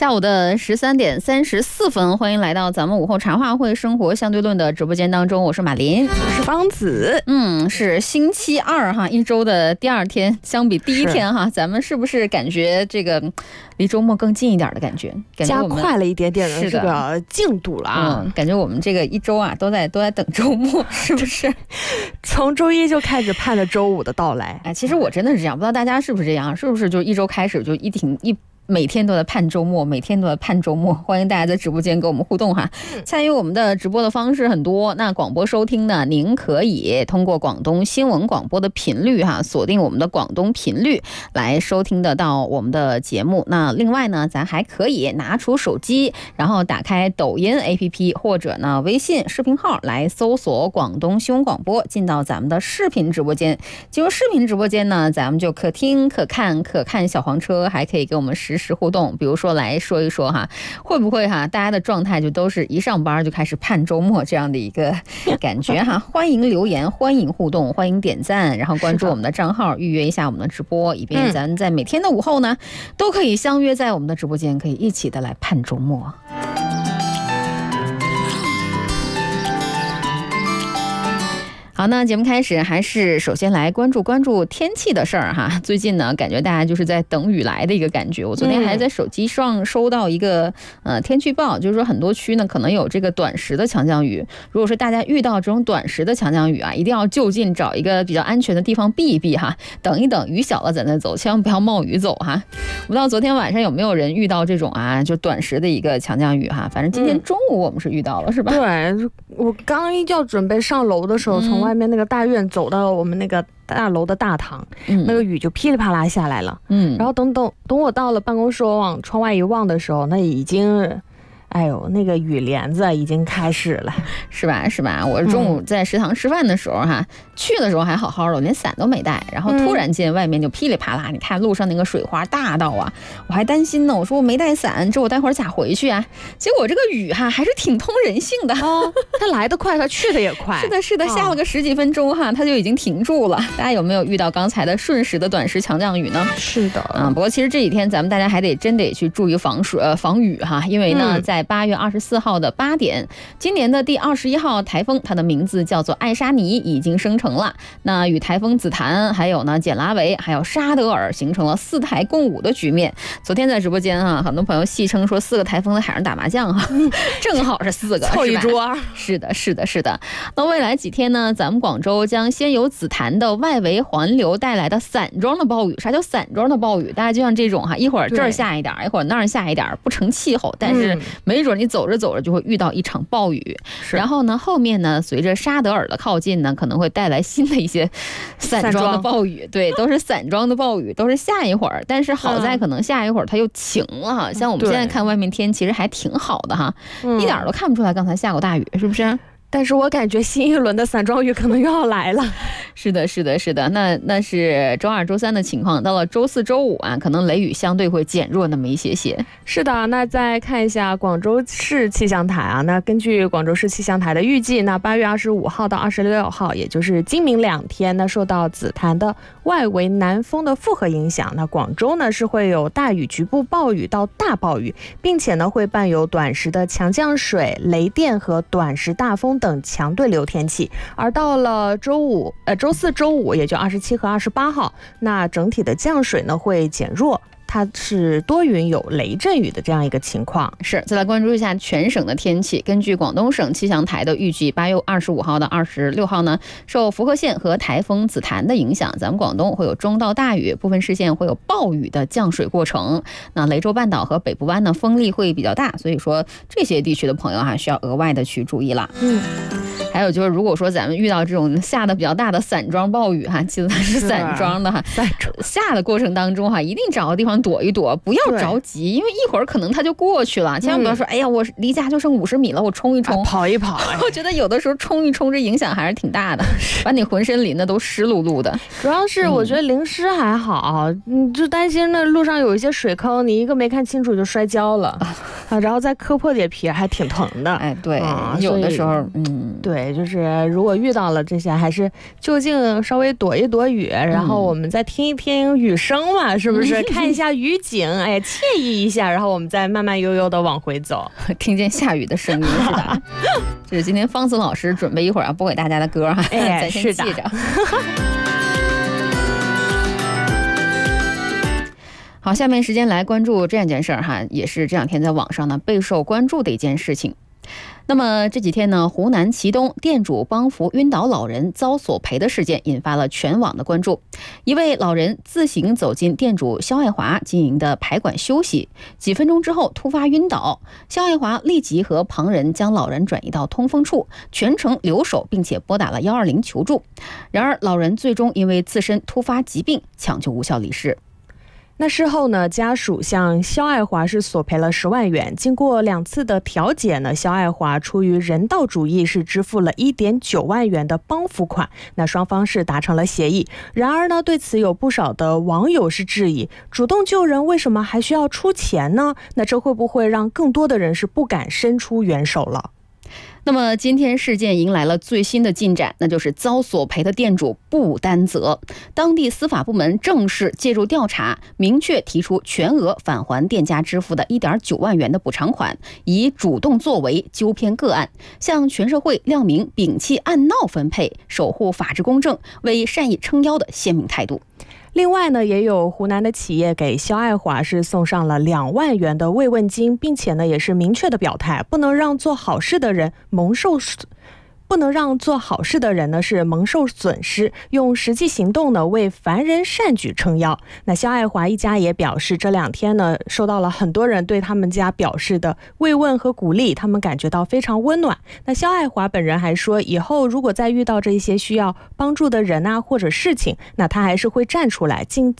下午的13:34，欢迎来到咱们午后茶话会生活相对论的直播间当中，我是马林， 我是方子。 是星期二哈，一周的第二天，相比第一天哈，咱们是不是感觉这个离周末更近一点的感觉？ 加快了一点点的这个进度了啊！ 感觉我们这个一周啊都在等周末，是不是？ 从周一就开始盼着周五的到来。 其实我真的是这样，不知道大家是不是这样？是不是就一周开始就每天都在盼周末，每天都在盼周末。欢迎大家在直播间跟我们互动哈。参与我们的直播的方式很多，那广播收听呢，您可以通过广东新闻广播的频率哈，锁定我们的广东频率来收听得到我们的节目。那另外呢，咱还可以拿出手机，然后打开抖音 APP 或者呢微信视频号来搜索广东新闻广播，进到咱们的视频直播间。进入视频直播间呢，咱们就可听可看小黄车，还可以给我们实时互动，比如说来说一说哈，会不会哈，大家的状态就都是一上班就开始盼周末这样的一个感觉哈？欢迎留言，欢迎互动，欢迎点赞，然后关注我们的账号，预约一下我们的直播，以便咱在每天的午后呢，都可以相约在我们的直播间，可以一起的来盼周末。好，那节目开始，还是首先来关注天气的事儿哈。最近呢，感觉大家就是在等雨来的一个感觉。我昨天还在手机上收到一个天气预报，就是说很多区呢可能有这个短时的强降雨。如果说大家遇到这种短时的强降雨啊，一定要就近找一个比较安全的地方避一避哈，等一等，雨小了咱再走，千万不要冒雨走哈。不知道昨天晚上有没有人遇到这种就短时的一个强降雨哈？反正今天中午我们是遇到了，是吧？ 对，我刚要准备上楼的时候，从外面那个大院走到我们那个大楼的大堂，那个雨就噼里啪啦下来了。然后等我到了办公室，我往窗外一望的时候，那已经，哎呦，那个雨帘子已经开始了， 是吧？我中午在食堂吃饭的时候哈，去的时候还好好的，我连伞都没带，然后突然间外面就噼里啪啦，你看路上那个水花大到啊，我还担心呢，我说我没带伞，这我待会儿咋回去啊？结果这个雨哈还是挺通人性的哦，它来得快，它去的也快。 是的，下了个十几分钟哈，它就已经停住了。大家有没有遇到刚才的瞬时的短时强降雨呢？ 是的， 不过其实这几天咱们大家还真得去注意防雨哈，因为呢，在8月24号的8点，今年的第21号台风，它的名字叫做爱沙尼，已经生成了。那与台风紫檀，还有呢简拉维，还有沙德尔形成了4台共舞的局面。昨天在直播间哈，很多朋友戏称说4个台风在海上打麻将哈，正好是4个， 凑一桌。 是的。那未来几天呢，咱们广州将先有紫檀的外围环流带来的散装的暴雨。啥叫散装的暴雨？大家就像这种哈，一会儿这儿下一点，一会儿那儿下一点，不成气候，但是没准你走着走着就会遇到一场暴雨。然后呢，后面呢，随着沙德尔的靠近呢，可能会带来新的一些散装的暴雨。对，都是散装的暴雨，都是下一会儿。但是好在可能下一会儿它又晴了，像我们现在看外面天其实还挺好的哈，一点都看不出来刚才下过大雨，是不是？ 但是我感觉新一轮的散装雨可能又要来了。 是的，那是周二周三的情况。到了周四周五啊，可能雷雨相对会减弱那么一些。 是的，那再看一下广州市气象台啊，那根据广州市气象台的预计，那8月25号到26号，也就是今明2天呢，受到紫檀的外围南风的复合影响，那广州呢是会有大雨、局部暴雨到大暴雨，并且呢会伴有短时的强降水、雷电和短时大风等强对流天气。而到了周四周五，也就27和28号，那整体的降水呢会减弱，它是多云有雷阵雨的这样一个情况。 再来关注一下全省的天气。根据广东省气象台的预计，8月25号到26号呢，受福和县和台风紫檀的影响，咱们广东会有中到大雨，部分市县会有暴雨的降水过程。那雷州半岛和北部湾呢，风力会比较大，所以说这些地区的朋友需要额外的去注意了。还有就是，如果说咱们遇到这种下的比较大的散装暴雨记得它是散装的下的过程当中一定找个地方躲一躲，不要着急，因为一会儿可能它就过去了。千万不要说哎呀，我离家就剩50米了，我冲一冲， 跑一跑。 我觉得有的时候冲一冲，这影响还是挺大的，把你浑身淋的都湿漉漉的。 主要是我觉得淋湿还好，你就担心那路上有一些水坑，你一个没看清楚就摔跤了。 然后再磕破点皮还挺疼的。 哎，对，有的时候， 对，就是如果遇到了这些，还是就近稍微躲一躲雨，然后我们再听一听雨声嘛，是不是？看一下雨景，哎，惬意一下，然后我们再慢慢悠悠的往回走， 听见下雨的声音是吧？这是今天方子老师准备一会儿要播给大家的歌哈，咱先记着。好，下面时间来关注这样一件事儿哈，也是这两天在网上呢备受关注的一件事情。那么这几天呢，湖南祁东店主帮扶晕倒老人遭索赔的事件引发了全网的关注。一位老人自行走进店主肖爱华经营的排馆休息，几分钟之后突发晕倒，肖爱华立即和旁人将老人转移到通风处，全程留守，并且拨打了120求助。然而老人最终因为自身突发疾病抢救无效离世。 那事后呢，家属向肖爱华是索赔了10万元。经过2次的调解呢，肖爱华出于人道主义是支付了1.9万元的帮扶款。那双方是达成了协议。然而呢，对此有不少的网友是质疑，主动救人为什么还需要出钱呢？那这会不会让更多的人是不敢伸出援手了？ 那么今天事件迎来了最新的进展，那就是遭索赔的店主不担责。当地司法部门正式介入调查，明确提出全额返还店家支付的1.9万元的补偿款，以主动作为纠偏个案，向全社会亮明摒弃按闹分配，守护法治公正，为善意撑腰的鲜明态度。 另外呢，也有湖南的企业给肖爱华是送上了2万元的慰问金，并且呢也是明确的表态，不能让做好事的人呢是蒙受损失，用实际行动呢为凡人善举撑腰。那肖爱华一家也表示，这2天呢收到了很多人对他们家表示的慰问和鼓励，他们感觉到非常温暖。那肖爱华本人还说，以后如果再遇到这些需要帮助的人啊或者事情，那他还是会站出来尽